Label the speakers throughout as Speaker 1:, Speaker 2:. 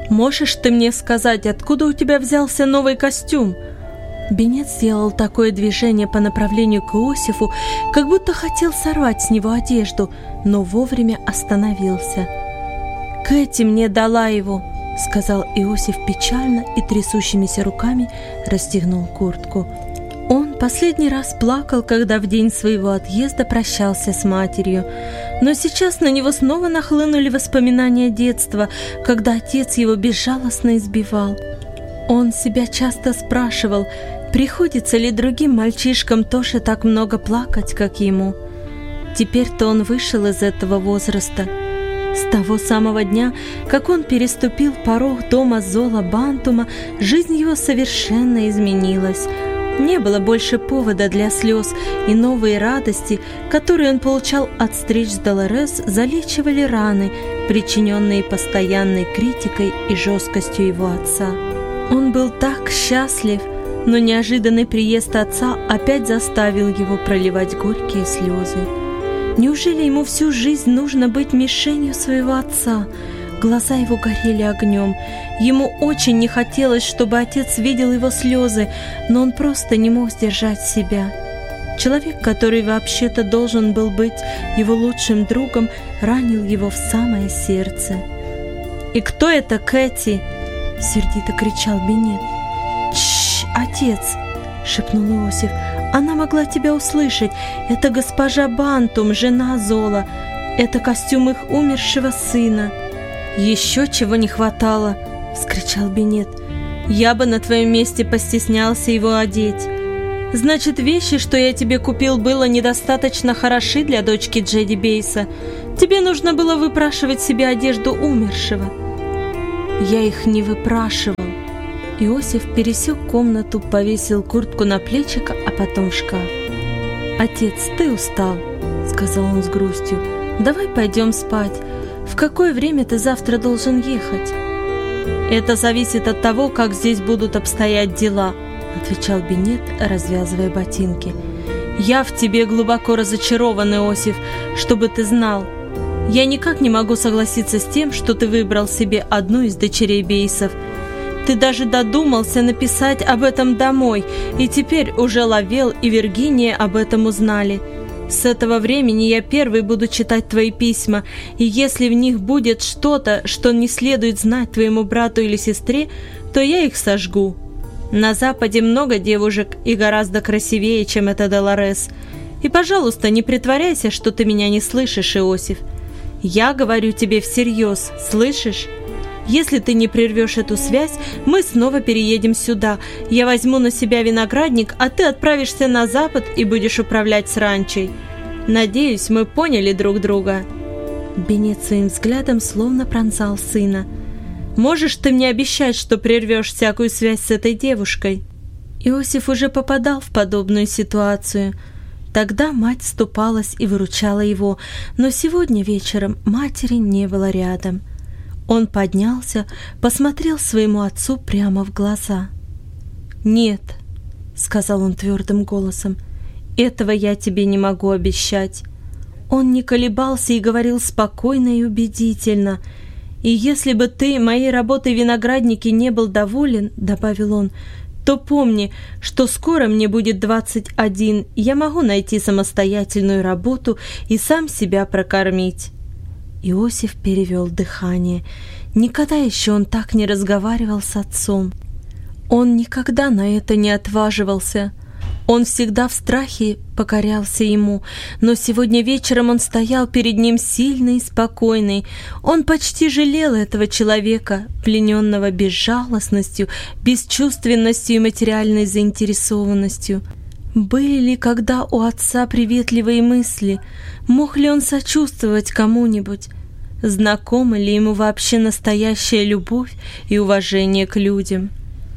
Speaker 1: «Можешь ты мне сказать, откуда у тебя взялся новый костюм?» Беннет сделал такое движение по направлению к Иосифу, как будто хотел сорвать с него одежду, но вовремя остановился. «Кэти мне дала его», — сказал Иосиф печально и трясущимися руками расстегнул куртку. Он последний раз плакал, когда в день своего отъезда прощался с матерью, но сейчас на него снова нахлынули воспоминания детства, когда отец его безжалостно избивал. Он себя часто спрашивал, приходится ли другим мальчишкам тоже так много плакать, как ему. Теперь-то он вышел из этого возраста. С того самого дня, как он переступил порог дома Зола Бантума, жизнь его совершенно изменилась. Не было больше повода для слез, и новые радости, которые он получал от встреч с Долорес, залечивали раны, причиненные постоянной критикой и жесткостью его отца. Он был так счастлив, но неожиданный приезд отца опять заставил его проливать горькие слезы. Неужели ему всю жизнь нужно быть мишенью своего отца? Глаза его горели огнем. Ему очень не хотелось, чтобы отец видел его слезы, но он просто не мог сдержать себя. Человек, который вообще-то должен был быть его лучшим другом, ранил его в самое сердце. «И кто это Кэти?» — сердито кричал Беннет. «Тш, отец!» — шепнул Иосиф. «Она могла тебя услышать. Это госпожа Бантум, жена Зола. Это костюм их умершего сына». «Еще чего не хватало!» — вскричал Беннет. «Я бы на твоем месте постеснялся его одеть. Значит, вещи, что я тебе купил, было недостаточно хороши для дочки Джеди Бейса. Тебе нужно было выпрашивать себе одежду умершего». «Я их не выпрашивал». Иосиф пересек комнату, повесил куртку на плечико, а потом в шкаф. «Отец, ты устал», — сказал он с грустью. «Давай пойдем спать. В какое время ты завтра должен ехать?» «Это зависит от того, как здесь будут обстоять дела», — отвечал Беннет, развязывая ботинки. «Я в тебе глубоко разочарован, Иосиф, чтобы ты знал. Я никак не могу согласиться с тем, что ты выбрал себе одну из дочерей Бейсов. Ты даже додумался написать об этом домой, и теперь уже Лавел и Виргиния об этом узнали. С этого времени я первый буду читать твои письма, и если в них будет что-то, что не следует знать твоему брату или сестре, то я их сожгу. На Западе много девушек и гораздо красивее, чем эта Долорес. И, пожалуйста, не притворяйся, что ты меня не слышишь, Иосиф. Я говорю тебе всерьез, слышишь? Если ты не прервешь эту связь, мы снова переедем сюда. Я возьму на себя виноградник, а ты отправишься на запад и будешь управлять с ранчой. Надеюсь, мы поняли друг друга». Беннет своим взглядом словно пронзал сына. «Можешь ты мне обещать, что прервешь всякую связь с этой девушкой?» Иосиф уже попадал в подобную ситуацию. Тогда мать вступалась и выручала его, но сегодня вечером матери не было рядом. Он поднялся, посмотрел своему отцу прямо в глаза. «Нет», — сказал он твердым голосом, — «этого я тебе не могу обещать». Он не колебался и говорил спокойно и убедительно. «И если бы ты моей работой в винограднике не был доволен, — добавил он, — то помни, что скоро мне будет 21, и я могу найти самостоятельную работу и сам себя прокормить». Иосиф перевел дыхание. Никогда еще он так не разговаривал с отцом. Он никогда на это не отваживался. Он всегда в страхе покорялся ему, но сегодня вечером он стоял перед ним сильный и спокойный. Он почти жалел этого человека, плененного безжалостностью, бесчувственностью и материальной заинтересованностью. Были ли когда у отца приветливые мысли? Мог ли он сочувствовать кому-нибудь? Знакома ли ему вообще настоящая любовь и уважение к людям?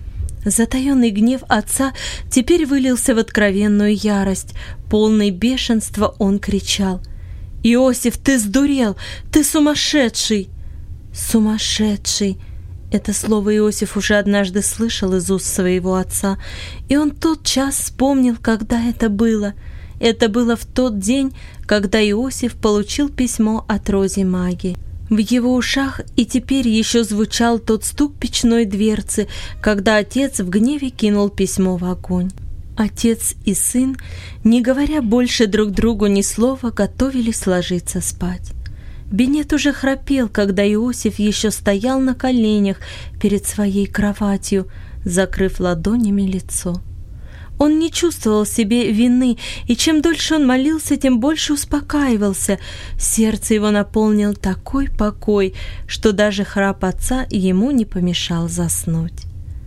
Speaker 1: Затаенный гнев отца теперь вылился в откровенную ярость. Полный бешенства он кричал: «Иосиф, ты сдурел! Ты сумасшедший!» «Сумасшедший!» Это слово Иосиф уже однажды слышал из уст своего отца, и он тотчас вспомнил, когда это было. Это было в тот день, когда Иосиф получил письмо от Рози Маги. В его ушах и теперь еще звучал тот стук печной дверцы, когда отец в гневе кинул письмо в огонь. Отец и сын, не говоря больше друг другу ни слова, готовились ложиться спать. Беннет уже храпел, когда Иосиф еще стоял на коленях перед своей кроватью, закрыв ладонями лицо. Он не чувствовал в себе вины, и чем дольше он молился, тем больше успокаивался. Сердце его наполнил такой покой, что даже храп отца ему не помешал заснуть.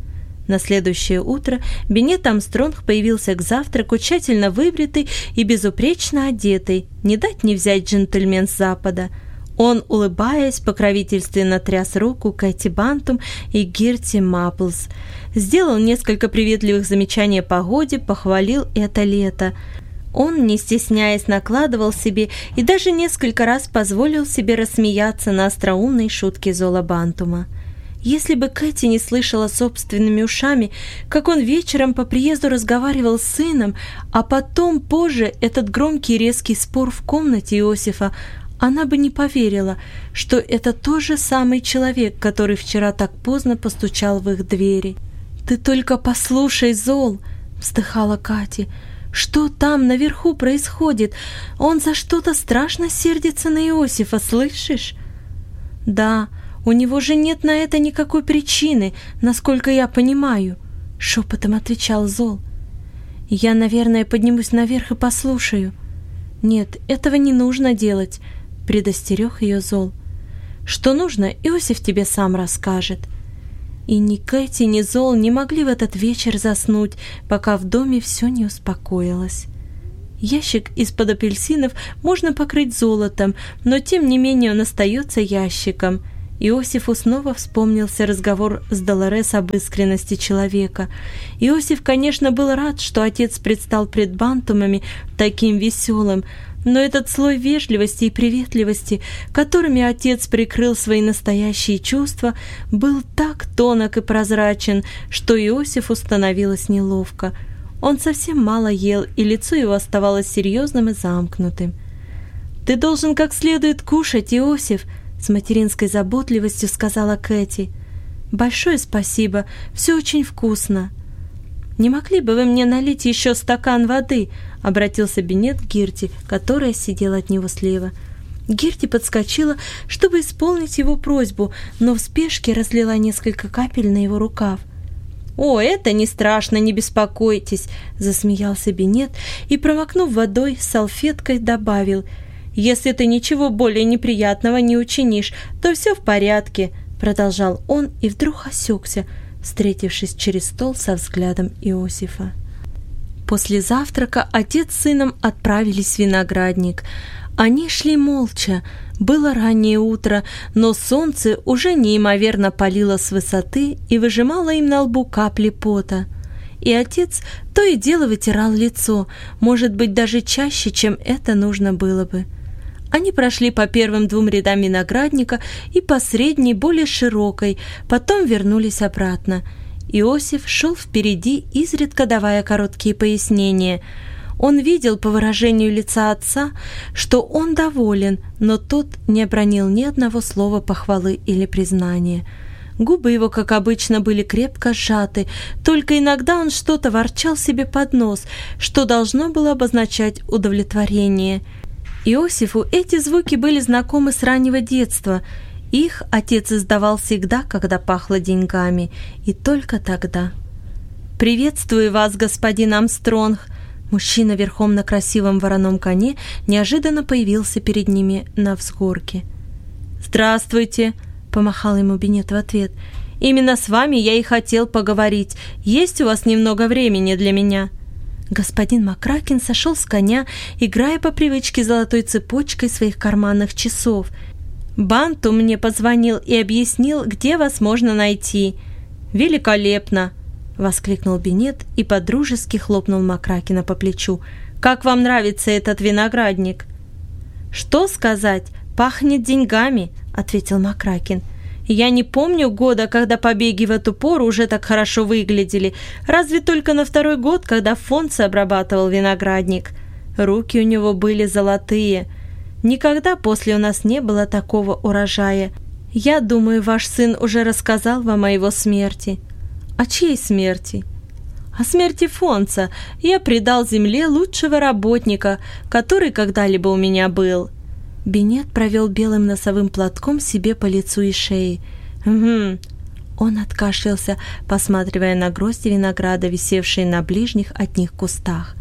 Speaker 1: На следующее утро Беннет Армстронг появился к завтраку тщательно выбритый и безупречно одетый, не дать не взять джентльмен с Запада. Он, улыбаясь, покровительственно тряс руку Кэти Бантум и Герти Мапплс, сделал несколько приветливых замечаний о погоде, похвалил это лето. Он, не стесняясь, накладывал себе и даже несколько раз позволил себе рассмеяться на остроумной шутке Зола Бантума. Если бы Кэти не слышала собственными ушами, как он вечером по приезду разговаривал с сыном, а потом, позже, этот громкий резкий спор в комнате Иосифа, она бы не поверила, что это тот же самый человек, который вчера так поздно постучал в их двери. «Ты только послушай, Зол!» — вздыхала Катя. «Что там наверху происходит? Он за что-то страшно сердится на Иосифа, слышишь?» «Да, у него же нет на это никакой причины, насколько я понимаю», — шепотом отвечал Зол. «Я, наверное, поднимусь наверх и послушаю». «Нет, этого не нужно делать», — предостерег ее Зол. «Что нужно, Иосиф тебе сам расскажет». И ни Кэти, ни Зол не могли в этот вечер заснуть, пока в доме все не успокоилось. Ящик из-под апельсинов можно покрыть золотом, но тем не менее он остается ящиком. Иосифу снова вспомнился разговор с Долорес об искренности человека. Иосиф, конечно, был рад, что отец предстал пред Бантумами таким веселым, но этот слой вежливости и приветливости, которыми отец прикрыл свои настоящие чувства, был так тонок и прозрачен, что Иосифу становилось неловко. Он совсем мало ел, и лицо его оставалось серьезным и замкнутым. «Ты должен как следует кушать, Иосиф», — с материнской заботливостью сказала Кэти. «Большое спасибо, все очень вкусно». «Не могли бы вы мне налить еще стакан воды?» — обратился Беннет к Герти, которая сидела от него слева. Герти подскочила, чтобы исполнить его просьбу, но в спешке разлила несколько капель на его рукав. «О, это не страшно, не беспокойтесь», — засмеялся Беннет и, промокнув водой, салфеткой добавил: «Если ты ничего более неприятного не учинишь, то все в порядке», — продолжал он и вдруг осекся, встретившись через стол со взглядом Иосифа. После завтрака отец с сыном отправились в виноградник. Они шли молча. Было раннее утро, но солнце уже неимоверно палило с высоты и выжимало им на лбу капли пота. И отец то и дело вытирал лицо, может быть, даже чаще, чем это нужно было бы. Они прошли по первым 2 рядам виноградника и по средней, более широкой, потом вернулись обратно. Иосиф шел впереди, изредка давая короткие пояснения. Он видел по выражению лица отца, что он доволен, но тот не обронил ни одного слова похвалы или признания. Губы его, как обычно, были крепко сжаты, только иногда он что-то ворчал себе под нос, что должно было обозначать удовлетворение. Иосифу эти звуки были знакомы с раннего детства. Их отец издавал всегда, когда пахло деньгами, и только тогда. «Приветствую вас, господин Армстронг!» Мужчина верхом на красивом вороном коне неожиданно появился перед ними на взгорке. «Здравствуйте!» — помахал ему Беннет в ответ. «Именно с вами я и хотел поговорить. Есть у вас немного времени для меня?» Господин Макракен сошел с коня, играя по привычке золотой цепочкой своих карманных часов. «Бантум мне позвонил и объяснил, где вас можно найти». «Великолепно!» — воскликнул Беннет и подружески хлопнул Макракена по плечу. «Как вам нравится этот виноградник?» «Что сказать? Пахнет деньгами», — ответил Макракен. «Я не помню года, когда побеги в эту пору уже так хорошо выглядели, разве только на 2-й год, когда Фонце обрабатывал виноградник. Руки у него были золотые. Никогда после у нас не было такого урожая. Я думаю, ваш сын уже рассказал вам о его смерти». «О чьей смерти?» «О смерти Фонца. Я предал земле лучшего работника, который когда-либо у меня был». Беннет провел белым носовым платком себе по лицу и шее. «Угу». Он откашлялся, посматривая на грозди винограда, висевшие на ближних от них кустах.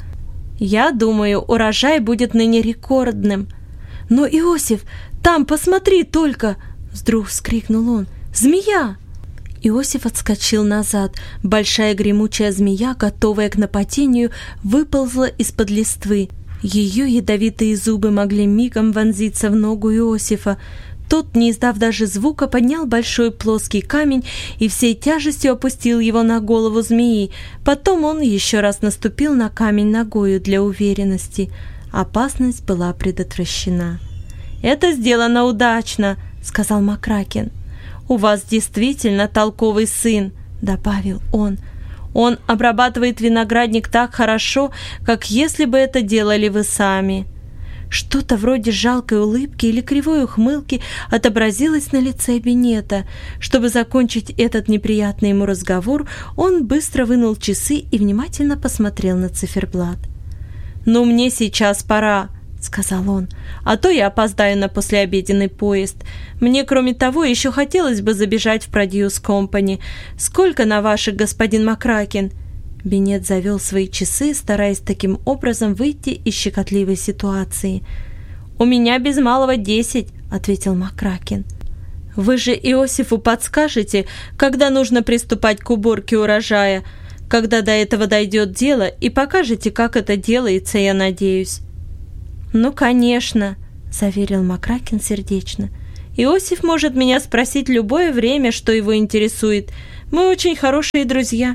Speaker 1: «Я думаю, урожай будет ныне рекордным». «Но, Иосиф, там, посмотри только!» Вдруг вскрикнул он. «Змея!» Иосиф отскочил назад. Большая гремучая змея, готовая к нападению, выползла из-под листвы. Ее ядовитые зубы могли мигом вонзиться в ногу Иосифа. Тот, не издав даже звука, поднял большой плоский камень и всей тяжестью опустил его на голову змеи. Потом он еще раз наступил на камень ногою для уверенности. Опасность была предотвращена. «Это сделано удачно», — сказал Макракен. «У вас действительно толковый сын», — добавил он. «Он обрабатывает виноградник так хорошо, как если бы это делали вы сами». Что-то вроде жалкой улыбки или кривой ухмылки отобразилось на лице Беннета. Чтобы закончить этот неприятный ему разговор, он быстро вынул часы и внимательно посмотрел на циферблат. «Ну, мне сейчас пора», — сказал он, — «а то я опоздаю на послеобеденный поезд. Мне, кроме того, еще хотелось бы забежать в Produce Company. Сколько на ваших, господин Макракен?» Беннет завел свои часы, стараясь таким образом выйти из щекотливой ситуации. «У меня без малого 10», — ответил Макракен. «Вы же Иосифу подскажете, когда нужно приступать к уборке урожая, когда до этого дойдет дело, и покажете, как это делается, я надеюсь». «Ну, конечно», — заверил Макракен сердечно. «Иосиф может меня спросить любое время, что его интересует. Мы очень хорошие друзья».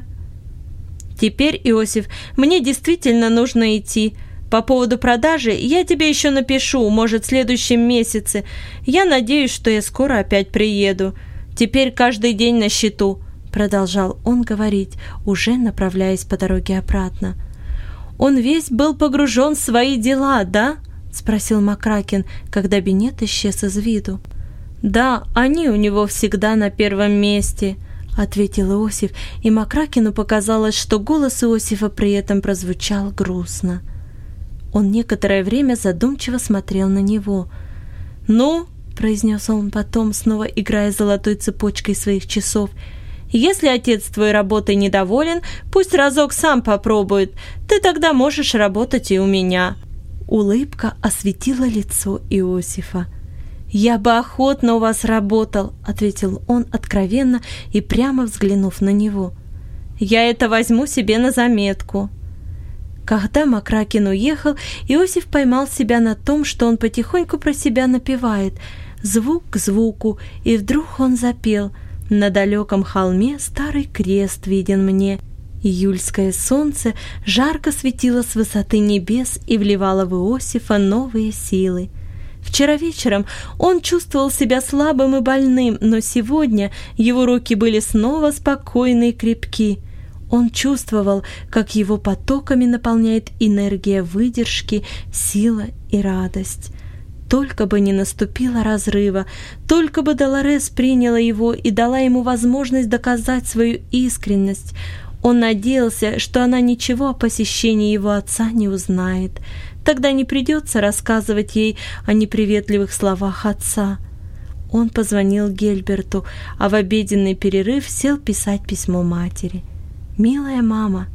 Speaker 1: «Теперь, Иосиф, мне действительно нужно идти. По поводу продажи я тебе еще напишу, может, в следующем месяце. Я надеюсь, что я скоро опять приеду. Теперь каждый день на счету», — продолжал он говорить, уже направляясь по дороге обратно. «Он весь был погружен в свои дела, да?» — спросил Макракен, когда Беннет исчез из виду. «Да, они у него всегда на первом месте», — ответил Иосиф, и Макракену показалось, что голос Иосифа при этом прозвучал грустно. Он некоторое время задумчиво смотрел на него. «Ну», — произнес он потом, снова играя золотой цепочкой своих часов, «если отец твой работой недоволен, пусть разок сам попробует. Ты тогда можешь работать и у меня». Улыбка осветила лицо Иосифа. «Я бы охотно у вас работал», — ответил он откровенно и прямо взглянув на него. «Я это возьму себе на заметку». Когда Макракен уехал, Иосиф поймал себя на том, что он потихоньку про себя напевает, звук к звуку, и вдруг он запел: «На далеком холме старый крест виден мне». Июльское солнце жарко светило с высоты небес и вливало в Иосифа новые силы. Вчера вечером он чувствовал себя слабым и больным, но сегодня его руки были снова спокойны и крепки. Он чувствовал, как его потоками наполняет энергия выдержки, сила и радость. Только бы не наступило разрыва, только бы Долорес приняла его и дала ему возможность доказать свою искренность. Он надеялся, что она ничего о посещении его отца не узнает. Тогда не придется рассказывать ей о неприветливых словах отца. Он позвонил Гельберту, а в обеденный перерыв сел писать письмо матери. «Милая мама,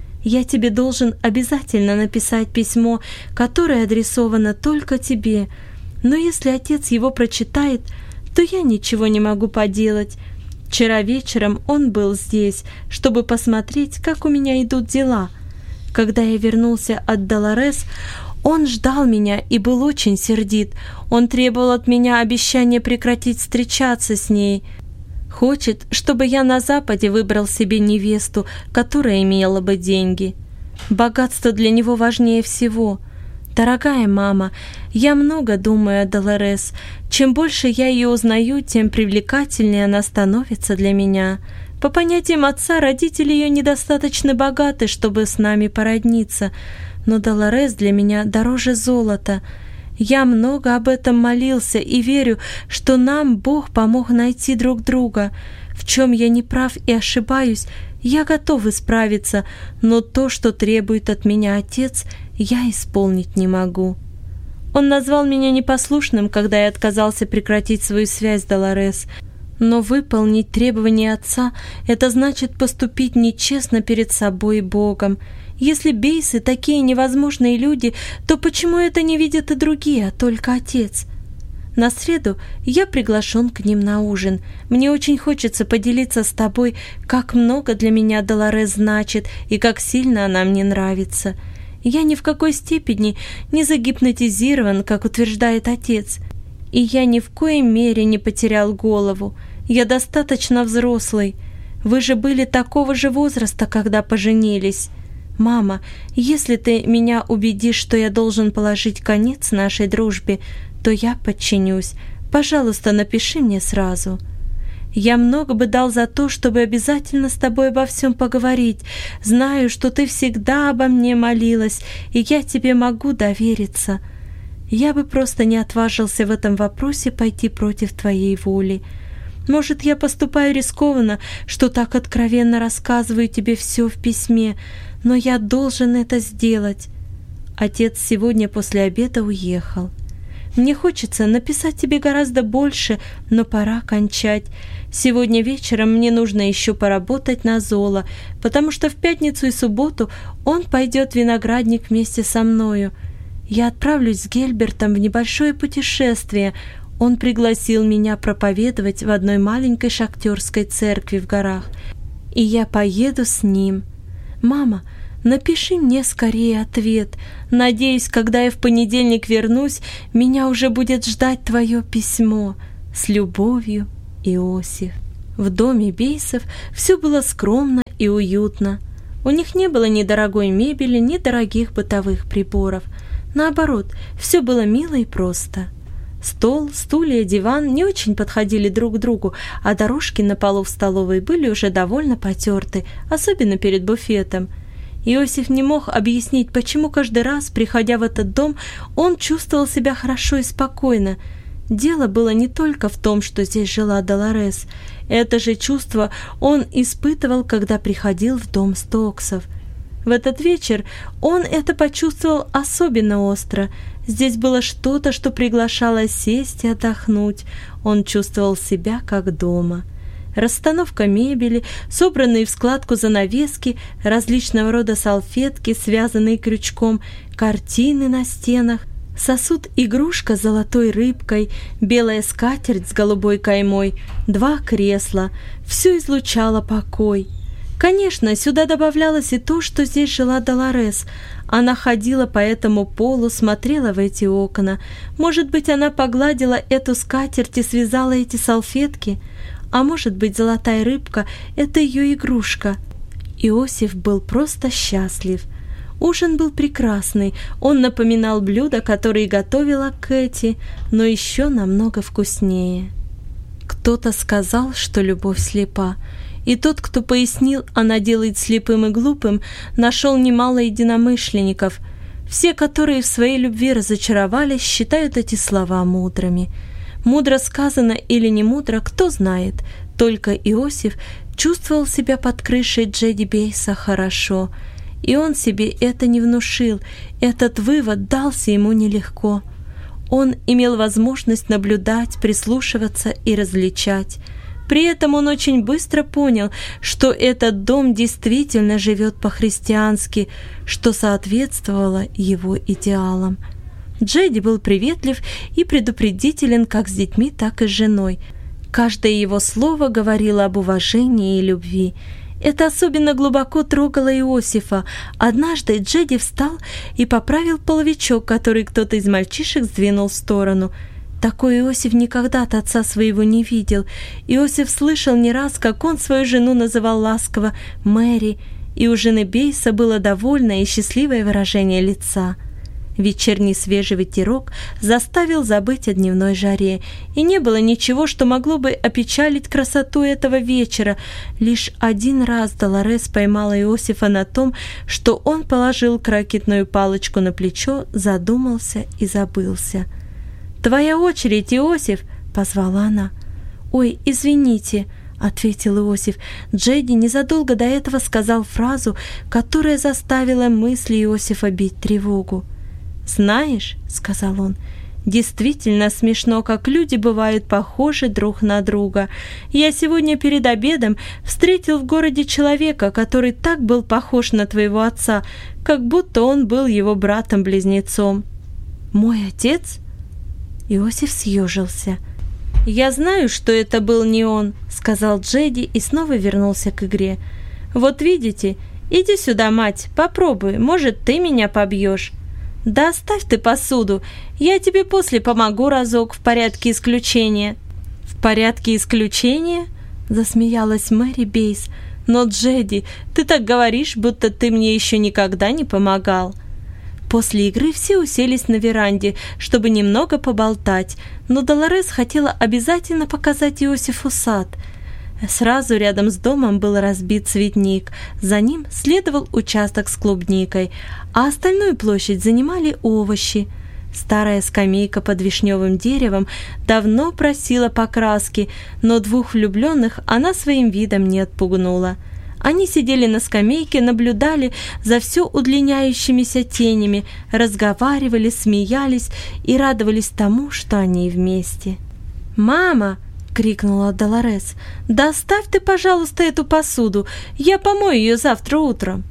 Speaker 1: я тебе должен обязательно написать письмо, которое адресовано только тебе, но если отец его прочитает, то я ничего не могу поделать. Вчера вечером он был здесь, чтобы посмотреть, как у меня идут дела. Когда я вернулся от Долорес, он ждал меня и был очень сердит. Он требовал от меня обещания прекратить встречаться с ней. Хочет, чтобы я на Западе выбрал себе невесту, которая имела бы деньги. Богатство для него важнее всего. Дорогая мама, я много думаю о Долорес. Чем больше я ее узнаю, тем привлекательнее она становится для меня. По понятиям отца, родители ее недостаточно богаты, чтобы с нами породниться, но Долорес для меня дороже золота. Я много об этом молился и верю, что нам Бог помог найти друг друга. В чем я не прав и ошибаюсь, я готов исправиться, но то, что требует от меня Отец, я исполнить не могу». Он назвал меня непослушным, когда я отказался прекратить свою связь с Долорес. Но выполнить требования Отца — это значит поступить нечестно перед собой и Богом. Если бейсы такие невозможные люди, то почему это не видят и другие, а только Отец? На среду я приглашен к ним на ужин. Мне очень хочется поделиться с тобой, как много для меня Долорес значит и как сильно она мне нравится. Я ни в какой степени не загипнотизирован, как утверждает Отец. И я ни в коей мере не потерял голову. Я достаточно взрослый. Вы же были такого же возраста, когда поженились. Мама, если ты меня убедишь, что я должен положить конец нашей дружбе, то я подчинюсь. Пожалуйста, напиши мне сразу. Я много бы дал за то, чтобы обязательно с тобой обо всем поговорить. Знаю, что ты всегда обо мне молилась, и я тебе могу довериться. Я бы просто не отважился в этом вопросе пойти против твоей воли. Может, я поступаю рискованно, что так откровенно рассказываю тебе все в письме, но я должен это сделать. Отец сегодня после обеда уехал. Мне хочется написать тебе гораздо больше, но пора кончать. Сегодня вечером мне нужно еще поработать на Золо, потому что в пятницу и субботу он пойдет в виноградник вместе со мною. Я отправлюсь с Гельбертом в небольшое путешествие. Он пригласил меня проповедовать в одной маленькой шахтерской церкви в горах, и я поеду с ним. Мама, напиши мне скорее ответ. Надеюсь, когда я в понедельник вернусь, меня уже будет ждать твое письмо. С любовью, Иосиф. В доме Бейсов все было скромно и уютно. У них не было ни дорогой мебели, ни дорогих бытовых приборов. Наоборот, все было мило и просто. Стол, стулья, диван не очень подходили друг к другу, а дорожки на полу в столовой были уже довольно потерты, особенно перед буфетом. Иосиф не мог объяснить, почему каждый раз, приходя в этот дом, он чувствовал себя хорошо и спокойно. Дело было не только в том, что здесь жила Долорес. Это же чувство он испытывал, когда приходил в дом Стоксов. В этот вечер он это почувствовал особенно остро. Здесь было что-то, что приглашало сесть и отдохнуть. Он чувствовал себя как дома. Расстановка мебели, собранные в складку занавески, различного рода салфетки, связанные крючком, картины на стенах, сосуд-игрушка с золотой рыбкой, белая скатерть с голубой каймой, 2 кресла — все излучало покой. Конечно, сюда добавлялось и то, что здесь жила Долорес. Она ходила по этому полу, смотрела в эти окна. Может быть, она погладила эту скатерть и связала эти салфетки? А может быть, золотая рыбка — это ее игрушка? Иосиф был просто счастлив. Ужин был прекрасный, он напоминал блюда, которые готовила Кэти, но еще намного вкуснее. Кто-то сказал, что любовь слепа, и тот, кто пояснил, она делает слепым и глупым, нашел немало единомышленников. Все, которые в своей любви разочаровались, считают эти слова мудрыми. Мудро сказано или не мудро, кто знает, только Иосиф чувствовал себя под крышей Джеди Бейса хорошо, и он себе это не внушил, этот вывод дался ему нелегко. Он имел возможность наблюдать, прислушиваться и различать. При этом он очень быстро понял, что этот дом действительно живет по-христиански, что соответствовало его идеалам. Джеди был приветлив и предупредителен как с детьми, так и с женой. Каждое его слово говорило об уважении и любви. Это особенно глубоко трогало Иосифа. Однажды Джеди встал и поправил половичок, который кто-то из мальчишек сдвинул в сторону. Такой Иосиф никогда от отца своего не видел. Иосиф слышал не раз, как он свою жену называл ласково «Мэри», и у жены Бейса было довольное и счастливое выражение лица. Вечерний свежий ветерок заставил забыть о дневной жаре, и не было ничего, что могло бы опечалить красоту этого вечера. Лишь один раз Долорес поймала Иосифа на том, что он положил крокетную палочку на плечо, задумался и забылся. «Твоя очередь, Иосиф!» — позвала она. «Ой, извините!» — ответил Иосиф. Джеди незадолго до этого сказал фразу, которая заставила мысли Иосифа бить тревогу. «Знаешь, — сказал он, — действительно смешно, как люди бывают похожи друг на друга. Я сегодня перед обедом встретил в городе человека, который так был похож на твоего отца, как будто он был его братом-близнецом». «Мой отец?» Иосиф съежился. «Я знаю, что это был не он», — сказал Джеди и снова вернулся к игре. «Вот видите, иди сюда, мать, попробуй, может, ты меня побьешь». «Да оставь ты посуду, я тебе после помогу разок в порядке исключения». «В порядке исключения?» — засмеялась Мэри Бейс. «Но, Джеди, ты так говоришь, будто ты мне еще никогда не помогал». После игры все уселись на веранде, чтобы немного поболтать, но Долорес хотела обязательно показать Иосифу сад. Сразу рядом с домом был разбит цветник, за ним следовал участок с клубникой, а остальную площадь занимали овощи. Старая скамейка под вишневым деревом давно просила покраски, но двух влюбленных она своим видом не отпугнула. Они сидели на скамейке, наблюдали за все удлиняющимися тенями, разговаривали, смеялись и радовались тому, что они вместе. «Мама!» — крикнула Долорес. «Да оставь ты, пожалуйста, эту посуду, я помою ее завтра утром».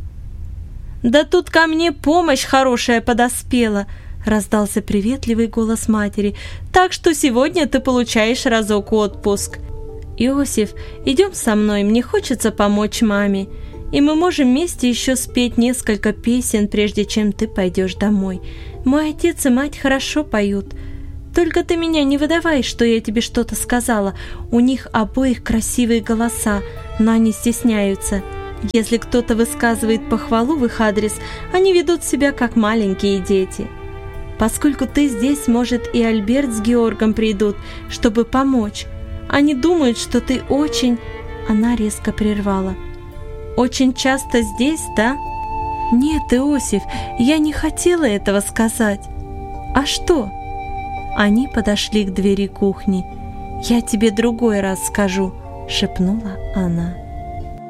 Speaker 1: «Да тут ко мне помощь хорошая подоспела», — раздался приветливый голос матери, «так что сегодня ты получаешь разок отпуск». «Иосиф, идем со мной, мне хочется помочь маме, и мы можем вместе еще спеть несколько песен, прежде чем ты пойдешь домой. Мой отец и мать хорошо поют. Только ты меня не выдавай, что я тебе что-то сказала. У них обоих красивые голоса, но они стесняются. Если кто-то высказывает похвалу в их адрес, они ведут себя как маленькие дети. Поскольку ты здесь, может, и Альберт с Георгом придут, чтобы помочь. Они думают, что ты очень...» Она резко прервала. «Очень часто здесь, да?» «Нет, Иосиф, я не хотела этого сказать». «А что?» Они подошли к двери кухни. «Я тебе другой раз скажу», — шепнула она.